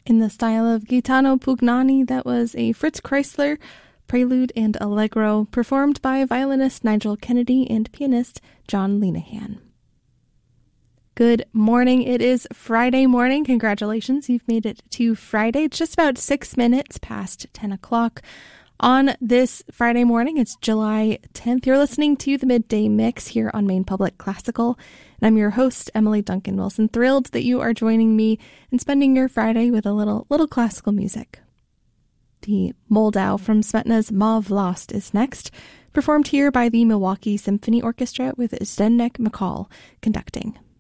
In the style of Gaetano Pugnani, that was a Fritz Kreisler prelude and allegro performed by violinist Nigel Kennedy and pianist John Linehan. Good morning. It is Friday morning. Congratulations. You've made it to Friday. It's just about 6 minutes past 10 o'clock. On this Friday morning, it's July 10th. You're listening to the Midday Mix here on Maine Public Classical. And I'm your host, Emily Duncan Wilson. Thrilled that you are joining me and spending your Friday with a little classical music. The Moldau from Smetana's Ma Vlast is next, performed here by the Milwaukee Symphony Orchestra with Zdenek McCall conducting.